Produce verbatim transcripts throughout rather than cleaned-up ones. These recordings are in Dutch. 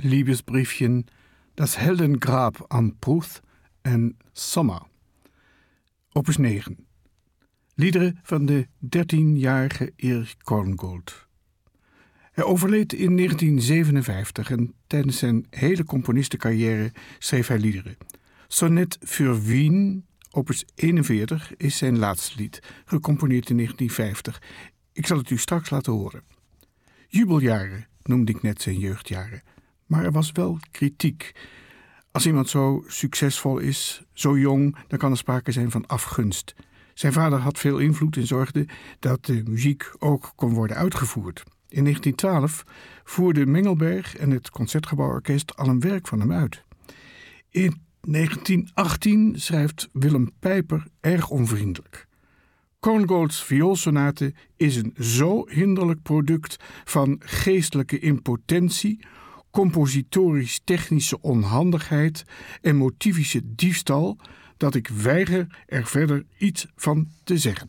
Liebesbriefchen, Das Heldengrab am Pruth en Sommer. Opus negen. Liederen van de dertienjarige Erich Korngold. Hij overleed in negentien zevenenvijftig en tijdens zijn hele componistencarrière schreef hij liederen. Sonnet für Wien, opus eenenveertig, is zijn laatste lied, gecomponeerd in negentien vijftig. Ik zal het u straks laten horen. Jubeljaren noemde ik net zijn jeugdjaren. Maar er was wel kritiek. Als iemand zo succesvol is, zo jong, dan kan er sprake zijn van afgunst. Zijn vader had veel invloed en zorgde dat de muziek ook kon worden uitgevoerd. In negentien twaalf voerden Mengelberg en het Concertgebouworkest al een werk van hem uit. In negentien achttien schrijft Willem Pijper erg onvriendelijk. Korngolds vioolsonate is een zo hinderlijk product van geestelijke impotentie, compositorisch-technische onhandigheid en motivische diefstal, dat ik weiger er verder iets van te zeggen.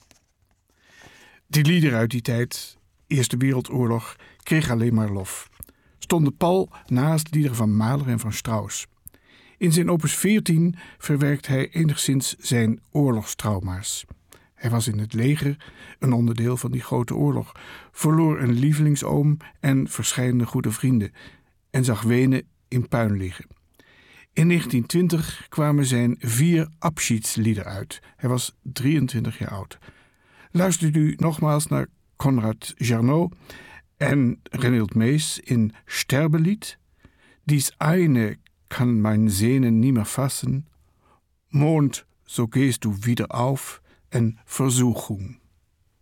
Die liederen uit die tijd, Eerste Wereldoorlog, kreeg alleen maar lof. Stonden pal naast liederen van Mahler en van Strauss. In zijn opus veertien verwerkt hij enigszins zijn oorlogstrauma's. Hij was in het leger, een onderdeel van die grote oorlog, verloor een lievelingsoom en verscheidene goede vrienden en zag Wenen in puin liggen. In negentien twintig kwamen zijn vier Abschiedslieder uit. Hij was drieëntwintig jaar oud. Luistert u nogmaals naar Konrad Jarnot en Renild Mees in Sterbelied. Dies eine kann mein Sehnen nie mehr fassen. Mond, so gehst du wieder auf en Versuchung.